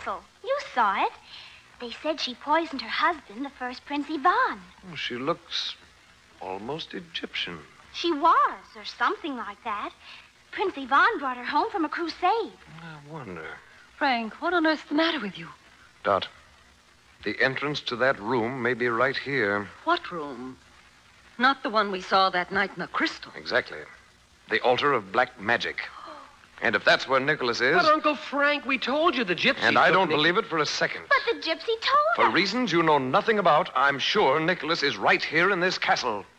castle. You saw it. They said she poisoned her husband, the first Prince Ivan. Oh, she looks almost Egyptian. She was, or something like that. Prince Ivan brought her home from a crusade. I wonder. Frank, what on earth's the matter with you? Dot, the entrance to that room may be right here. What room? Not the one we saw that night in the crystal. Exactly. The altar of black magic. And if that's where Nicholas is... But, Uncle Frank, we told you the gypsy... And I don't believe it for a second. But the gypsy told For us. reasons you know nothing about, I'm sure Nicholas is right here in this castle.